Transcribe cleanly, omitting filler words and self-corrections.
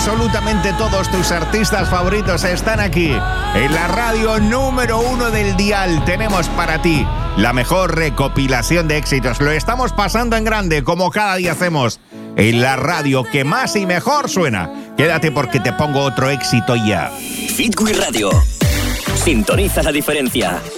absolutamente todos tus artistas favoritos están aquí. En la radio número 1 del dial tenemos para ti la mejor recopilación de éxitos. Lo estamos pasando en grande, como cada día hacemos, en la radio que más y mejor suena. Quédate porque te pongo otro éxito ya. Hit Radio. Sintoniza la diferencia.